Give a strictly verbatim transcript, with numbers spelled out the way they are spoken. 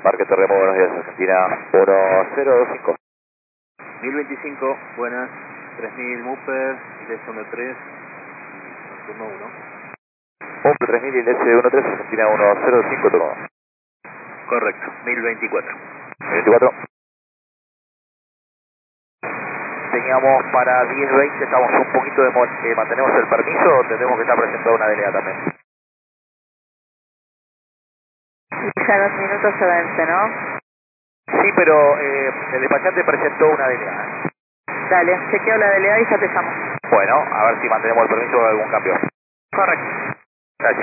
Parque Terremoto, buenos días, Argentina, uno cero dos cinco. mil veinticinco, buenas, tres mil Mupper, I L S uno tres, turno uno. Mupper tres mil, I L S uno tres, Argentina, uno cero dos cinco, turno uno. Correcto, mil veinticuatro. veinticuatro. Teníamos para diez veinte, estamos un poquito de... Eh, ¿mantenemos el permiso o tendremos que estar presentando una D N A también? Y ya los minutos se vence, ¿no? Sí, pero eh, el despachante presentó una D N A. ¿eh? Dale, chequeo la D L A y ya te llamo. Bueno, a ver si mantenemos el permiso o algún cambio. Correcto.